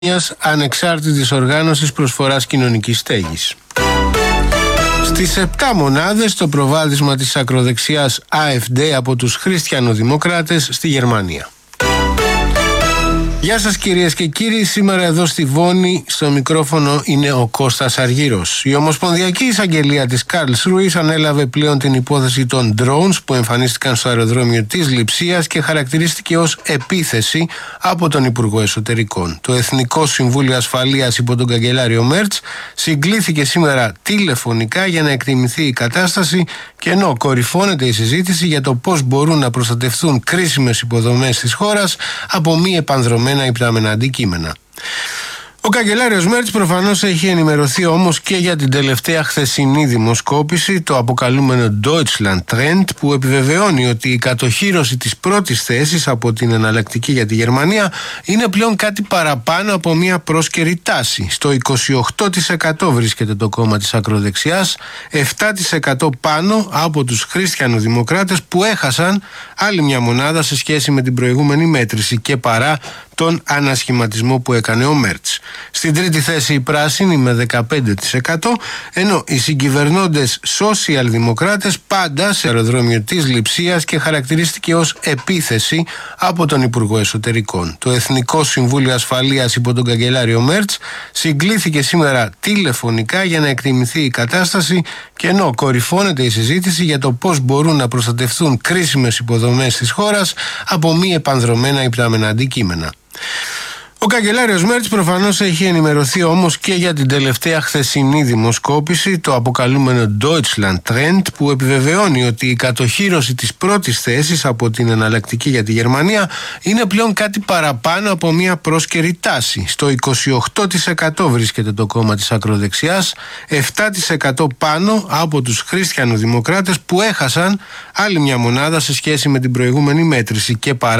μιας ανεξάρτητης οργάνωσης προσφοράς κοινωνικής στέγης. Στις 7 μονάδες το προβάδισμα της ακροδεξιάς AfD από τους χριστιανοδημοκράτες στη Γερμανία. Γεια σας κυρίες και κύριοι, σήμερα εδώ στη Βόνη στο μικρόφωνο είναι ο Κώστας Αργύρος. Η Ομοσπονδιακή Εισαγγελία της Καρλσρούης ανέλαβε πλέον την υπόθεση των drones που εμφανίστηκαν στο αεροδρόμιο της Λειψίας και χαρακτηρίστηκε ως επίθεση από τον Υπουργό Εσωτερικών. Το Εθνικό Συμβούλιο Ασφαλείας υπό τον καγκελάριο Μέρτς συγκλήθηκε σήμερα τηλεφωνικά για να εκτιμηθεί η κατάσταση, και ενώ κορυφώνεται η συζήτηση για το πώς μπορούν να προστατευτούν κρίσιμες υποδομές της χώρας από μη επανδρωμένα υπτάμενα αντικείμενα. Ο καγκελάριος Μέρτς προφανώς έχει ενημερωθεί όμως και για την τελευταία χθεσινή δημοσκόπηση, το αποκαλούμενο Deutschland Trend, που επιβεβαιώνει ότι η κατοχύρωση της πρώτης θέσης από την εναλλακτική για τη Γερμανία είναι πλέον κάτι παραπάνω από μια πρόσκαιρη τάση. Στο 28% βρίσκεται το κόμμα της ακροδεξιάς, 7% πάνω από τους χριστιανοδημοκράτες που έχασαν άλλη μια μονάδα σε σχέση με την προηγούμενη μέτρηση και παρά τον ανασχηματισμό που έκανε ο Μέρτς. Στην τρίτη θέση οι πράσινοι με 15%, ενώ οι συγκυβερνώντες σοσιαλδημοκράτες πάντα σε αεροδρόμιο της Λειψίας και χαρακτηρίστηκε ως επίθεση από τον Υπουργό Εσωτερικών. Το Εθνικό Συμβούλιο Ασφαλείας υπό τον καγκελάριο Μέρτς συγκλήθηκε σήμερα τηλεφωνικά για να εκτιμηθεί η κατάσταση, και ενώ κορυφώνεται η συζήτηση για το πώς μπορούν να προστατευτούν κρίσιμες υποδομές της χώρας από μη επανδρωμένα υπτάμενα αντικείμενα. Ο καγκελάριος Μέρτς προφανώς έχει ενημερωθεί όμως και για την τελευταία χθεσινή δημοσκόπηση, το αποκαλούμενο Deutschland Trend, που επιβεβαιώνει ότι η κατοχύρωση της πρώτης θέσης από την εναλλακτική για τη Γερμανία είναι πλέον κάτι παραπάνω από μια πρόσκαιρη τάση. Στο 28% βρίσκεται το κόμμα της ακροδεξιάς, 7% πάνω από τους χριστιανοδημοκράτες που έχασαν άλλη μια μονάδα σε σχέση με την προηγούμενη μέτρηση και παρά